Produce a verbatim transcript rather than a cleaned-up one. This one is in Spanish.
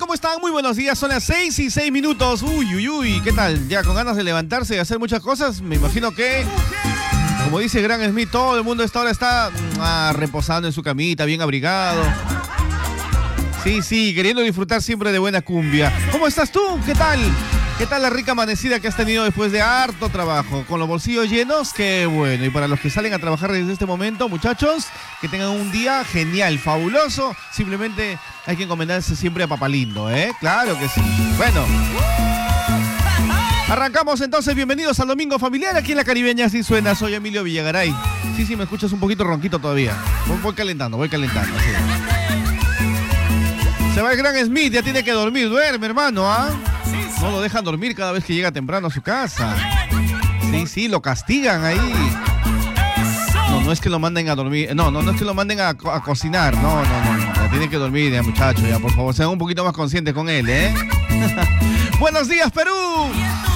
¿Cómo están? Muy buenos días, son las seis y seis minutos. Uy, uy, uy, ¿qué tal? ¿Ya con ganas de levantarse y hacer muchas cosas? Me imagino que, como dice Gran Smith, todo el mundo a esta hora está ah, reposando en su camita, bien abrigado. Sí, sí, queriendo disfrutar siempre de buena cumbia. ¿Cómo estás tú? ¿Qué tal? ¿Qué tal la rica amanecida que has tenido después de harto trabajo? ¿Con los bolsillos llenos? ¡Qué bueno! Y para los que salen a trabajar desde este momento, muchachos, que tengan un día genial, fabuloso. Simplemente hay que encomendarse siempre a Papalindo, ¿eh? Claro que sí. Bueno. Arrancamos entonces, bienvenidos al Domingo Familiar aquí en La Caribeña, así suena. Soy Emilio Villagaray. Sí, sí, me escuchas un poquito ronquito todavía. Voy, voy calentando, voy calentando. Sí. Se va el Gran Smith, ya tiene que dormir. Duerme, hermano, ¿ah? ¿eh? No lo dejan dormir cada vez que llega temprano a su casa. Sí, sí, lo castigan ahí. No, no es que lo manden a dormir. No, no, no es que lo manden a, a cocinar. No, no, no, no. Ya tiene que dormir, ya, muchacho. Ya, por favor, sean un poquito más conscientes con él, ¿eh? Buenos días, Perú.